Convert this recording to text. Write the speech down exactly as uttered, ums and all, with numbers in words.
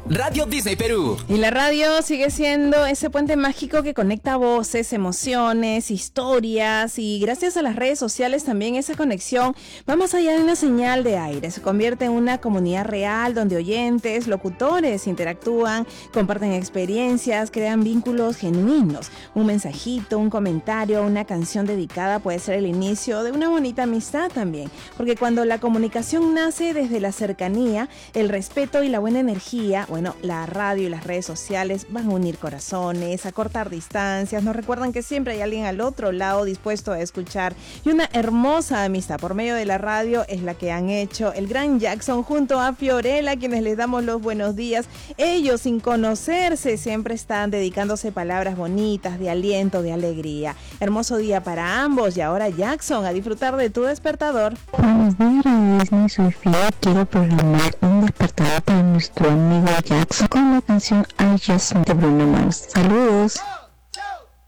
Radio Disney Perú. Y la radio sigue siendo ese puente mágico que conecta voces, emociones, historias, y gracias a las redes sociales también esa conexión va más allá de una señal de aire. Se convierte en una comunidad real donde oyentes, locutores interactúan, comparten experiencias, crean vínculos genuinos. Un mensajito, un comentario, una canción dedicada puede ser el inicio de una bonita amistad también, porque cuando la comunicación nace desde la cercanía, el respeto y la buena energía, bueno, la radio y las redes sociales van a unir corazones, a cortar distancias. Nos recuerdan que siempre hay alguien al otro lado dispuesto a escuchar, y una hermosa amistad por medio de la radio es la que han hecho el gran Jackson junto a Fiorella, quienes les damos los buenos días. Ellos, sin conocerse, siempre están dedicándose palabras bonitas, de aliento, de alegría. Hermoso día para ambos, y ahora Jackson, a disfrutar de tu despertador. Buenos días, Radio Disney, soy Fia. Quiero programar un despertador para nuestro amigo Jackson con la canción I Just Met de Bruno Mars. Saludos.